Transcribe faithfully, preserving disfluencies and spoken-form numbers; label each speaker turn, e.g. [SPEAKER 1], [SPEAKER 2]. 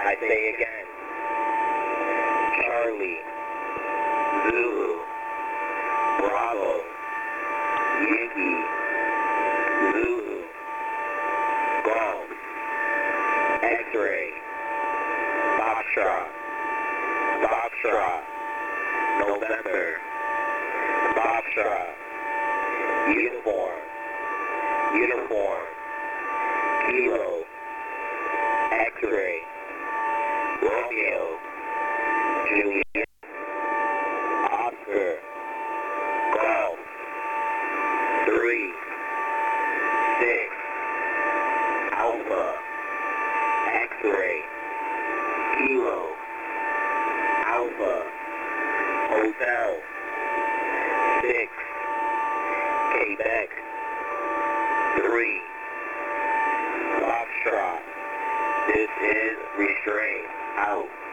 [SPEAKER 1] I say again. Charlie, Zulu, Bravo, Yankee, Zulu, Golf, X-Ray, Foxtrot, Foxtrot, November, Foxtrot, Uniform, Uniform, Kilo, X-Ray, Romeo, Juliet, Oscar, Golf, three, six, Alpha, X-Ray, Kilo, Alpha, Hotel, six, Quebec, three, Foxtrot. This is Restraint, out.